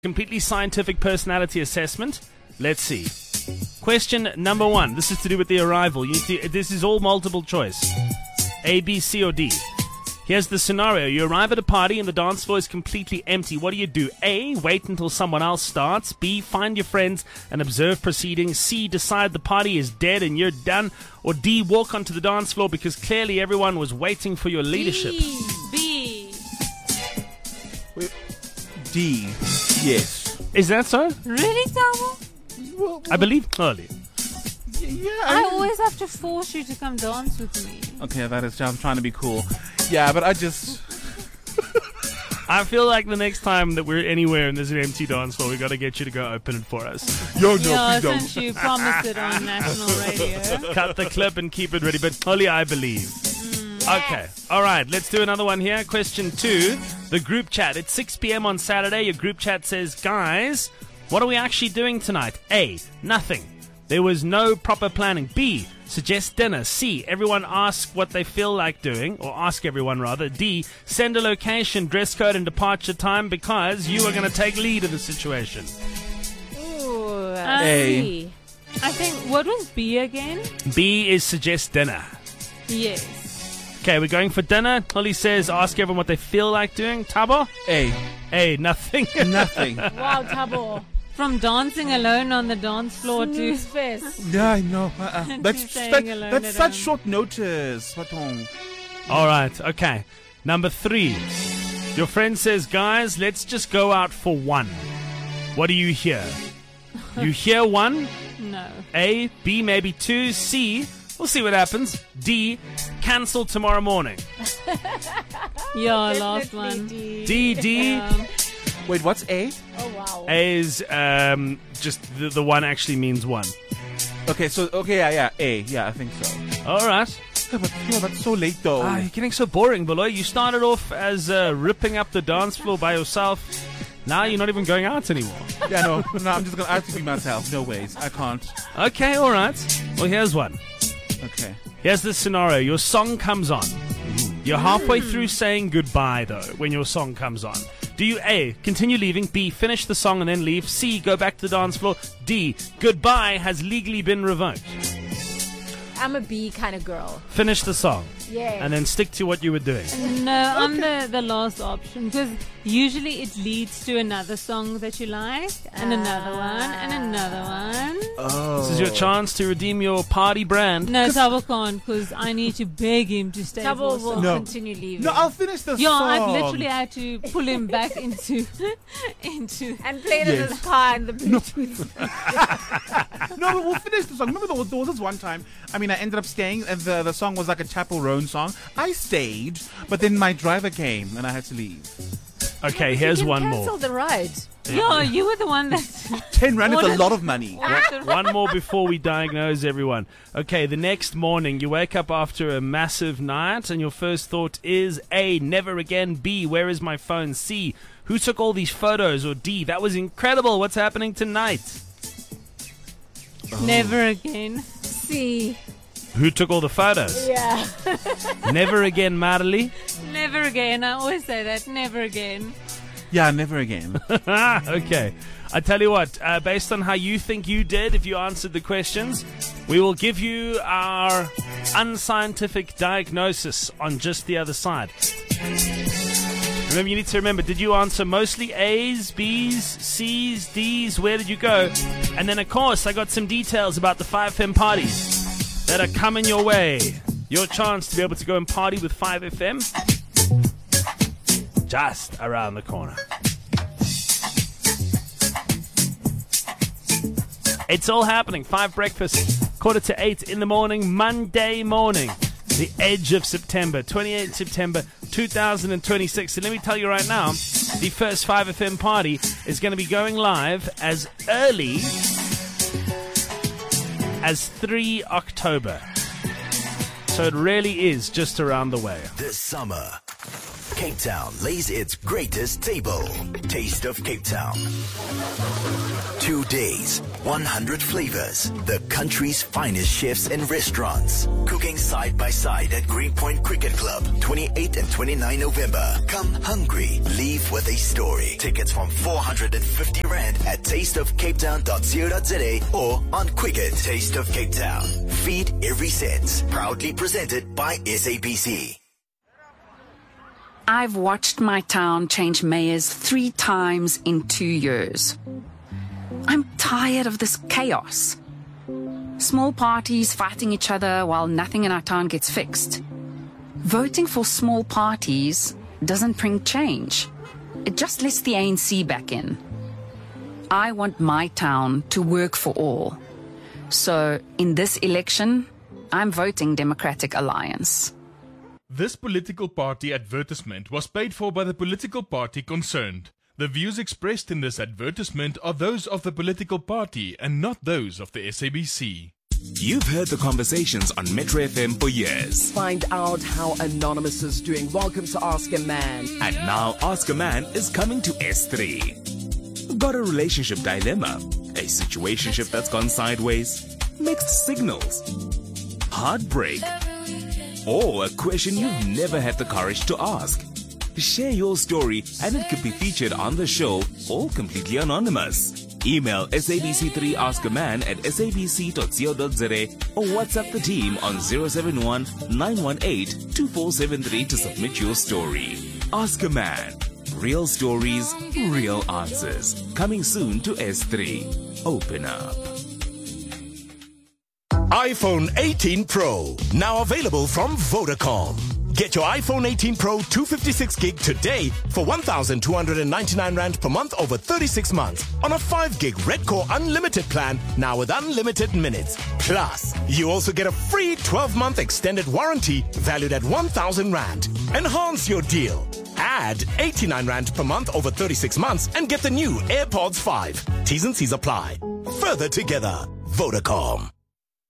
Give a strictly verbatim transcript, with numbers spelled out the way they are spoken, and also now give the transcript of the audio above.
Completely scientific personality assessment. Let's see. Question number one. This is to do with the arrival. You need to, this is all multiple choice. A, B, C, or D. Here's the scenario. You arrive at a party and the dance floor is completely empty. What do you do? A, wait until someone else starts. B, find your friends and observe proceedings. C, decide the party is dead and you're done. Or D, walk onto the dance floor because clearly everyone was waiting for your leadership. B. B. Wait, D. Yes. Is that so? Really, Tabo? Well, I believe early. yeah. I always have to force you to come dance with me. Okay, that is. I'm trying to be cool. Yeah, but I just. I feel like the next time that we're anywhere and there's an empty dance floor, we got to get you to go open it for us. Yo, no, Yeah, please don't. since you promised it on national radio. Cut the clip and keep it ready, but only I believe. Okay. All right. Let's do another one here. Question two. The group chat. It's six p.m. on Saturday. Your group chat says, guys, what are we actually doing tonight? A, nothing. There was no proper planning. B, suggest dinner. C, everyone ask what they feel like doing, or ask everyone rather. D, send a location, dress code, and departure time because you are going to take lead of the situation. Ooh, A. I think, what was B again? B is suggest dinner. Yes. Okay, we're going for dinner. Holly says ask everyone what they feel like doing. Tabo? A. A, nothing. Nothing. Wow, Tabo. From dancing alone on the dance floor to... Snooze fest. Yeah, I know. Uh-uh. And That's she's staying that, alone that's at such home. short notice. Patong. All right, okay. Number three. Your friend says, guys, let's just go out for one. What do you hear? You hear one? No. A, B, maybe two. C, we'll see what happens. D, cancel tomorrow morning. Yeah, last Definitely one. D. D, D. Um, Wait, what's A? Oh, wow. A is um, just the, the one actually means one. Okay, so okay, yeah, yeah, A. Yeah, I think so. All right. Yeah, but yo, that's so late though. Ah, you're getting so boring, Beloy. You started off as uh, ripping up the dance floor by yourself. Now you're not even going out anymore. Yeah, no, no, I'm just gonna I have to be myself. No ways, I can't. Okay, all right. Well, here's one. Okay. Here's the scenario. Your song comes on. You're halfway through saying goodbye, though, when your song comes on. Do you A, continue leaving, B, finish the song and then leave, C, go back to the dance floor, D, goodbye has legally been revoked? I'm a B kind of girl. Finish the song Yeah. and then stick to what you were doing. no, I'm the, the last option because usually it leads to another song that you like and another one and another one. Oh. This is your chance to redeem your party brand. No, Tabo can't because I need to beg him to stay Tabo for will some. No. continue leaving. No, I'll finish the Yeah, song. I've literally had to pull him back into into. and play it in Yes. his car in the Bluetooth. No, but we'll finish the song. Remember, there was, there was this one time. I mean, I ended up staying, and the the song was like a Chapel Roan song. I stayed, but then my driver came, and I had to leave. Okay, here's You one cancel more. the ride. Yeah, you were the one that. Ten rand is What a is- lot of money. One more before we diagnose everyone. Okay, the next morning you wake up after a massive night and your first thought is A, never again. B, where is my phone? C, who took all these photos? Or D, that was incredible. What's happening tonight? Never again. C. Who took all the photos? Yeah. Never again, Marley. Never again. I always say that. Never again. Yeah, never again. Okay. I tell you what, uh, based on how you think you did, if you answered the questions, we will give you our unscientific diagnosis on just the other side. Remember, you need to remember, did you answer mostly A's, B's, C's, D's? Where did you go? And then, of course, I got some details about the five F M parties that are coming your way. Your chance to be able to go and party with five F M just around the corner. It's all happening. Five breakfast, quarter to eight in the morning, Monday morning. The edge of September, twenty-eighth September two thousand twenty-six. And let me tell you right now, the first five F M party is going to be going live as early as three October. So it really is just around the way. This summer, Cape Town lays its greatest table. Taste of Cape Town. Two days, one hundred flavors. The country's finest chefs and restaurants. Cooking side by side at Greenpoint Cricket Club. twenty-eighth and twenty-ninth November. Come hungry. Leave with a story. Tickets from four hundred fifty rand at taste of cape town dot co dot za or on Quicket. Taste of Cape Town. Feed every sense. Proudly presented by S A B C. I've watched my town change mayors three times in two years. I'm tired of this chaos. Small parties fighting each other while nothing in our town gets fixed. Voting for small parties doesn't bring change. It just lets the A N C back in. I want my town to work for all. So, in this election, I'm voting Democratic Alliance. This political party advertisement was paid for by the political party concerned. The views expressed in this advertisement are those of the political party and not those of the S A B C. You've heard the conversations on Metro F M for years. Find out how Anonymous is doing. Welcome to Ask a Man. And now Ask a Man is coming to S three. Got a relationship dilemma? A situationship that's gone sideways? Mixed signals? Heartbreak? Or a question you've never had the courage to ask? Share your story and it could be featured on the show, all completely anonymous. Email S A B C three Ask a Man at s a b c dot co dot za or WhatsApp the team on zero seven one nine one eight two four seven three to submit your story. Ask a Man. Real stories, real answers. Coming soon to S three. Open up. iPhone eighteen Pro, now available from Vodacom. Get your iPhone eighteen Pro two fifty-six gig today for one thousand two hundred ninety-nine rand per month over thirty-six months on a five gig Red Core Unlimited plan, now with unlimited minutes. Plus, you also get a free twelve month extended warranty valued at one thousand rand. Enhance your deal. Add eighty-nine rand per month over thirty-six months and get the new AirPods five. T's and C's apply. Further together, Vodacom.